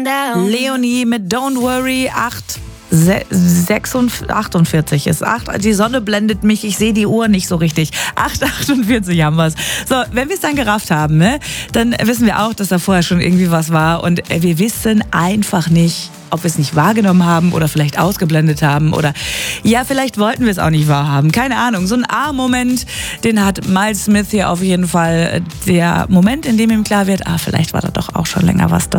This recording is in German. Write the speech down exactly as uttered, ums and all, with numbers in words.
Leonie mit Don't Worry, acht, achtundvierzig ist acht. Die Sonne blendet mich, ich sehe die Uhr nicht so richtig. acht achtundvierzig haben wir es. So, wenn wir es dann gerafft haben, ne, dann wissen wir auch, dass da vorher schon irgendwie was war und wir wissen einfach nicht, ob wir es nicht wahrgenommen haben oder vielleicht ausgeblendet haben oder ja, vielleicht wollten wir es auch nicht wahrhaben. Keine Ahnung. So ein A-Moment, den hat Miles Smith hier auf jeden Fall. Der Moment, in dem ihm klar wird, ah, vielleicht war da doch auch schon länger was. Das